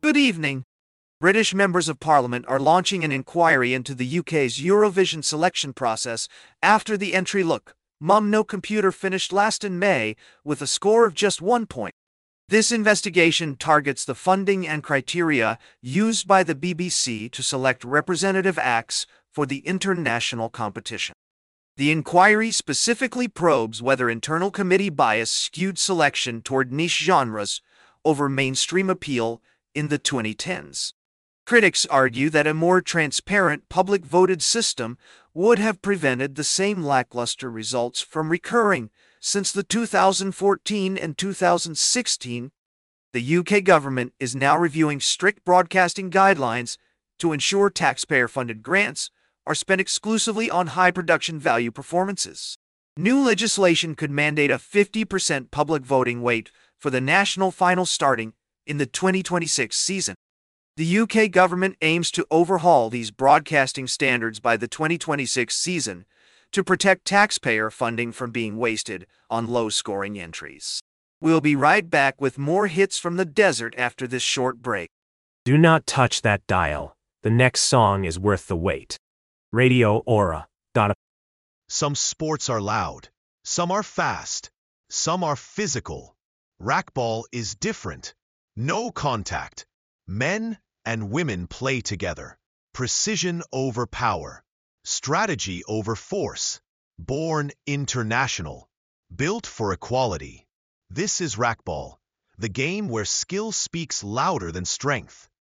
Good evening. British members of Parliament are launching an inquiry into the UK's Eurovision selection process after the entry Look, Mum No Computer finished last in May with a score of just 1 point. This investigation targets the funding and criteria used by the BBC to select representative acts for the international competition. The inquiry specifically probes whether internal committee bias skewed selection toward niche genres over mainstream appeal in the 2010s. Critics argue that a more transparent, public-voted system would have prevented the same lackluster results from recurring. Since the 2014 and 2016, the UK government is now reviewing strict broadcasting guidelines to ensure taxpayer-funded grants are spent exclusively on high production value performances. New legislation could mandate a 50% public voting weight for the national final starting in the 2026 season. The UK government aims to overhaul these broadcasting standards by the 2026 season to protect taxpayer funding from being wasted on low-scoring entries. We'll be right back with more hits from the desert after this short break. Do not touch that dial. The next song is worth the wait. Radio Aura. Some sports are loud. Some are fast. Some are physical. Racquetball is different. No contact. Men and women play together. Precision over power. Strategy over force. Born international. Built for equality. This is racquetball, the game where skill speaks louder than strength.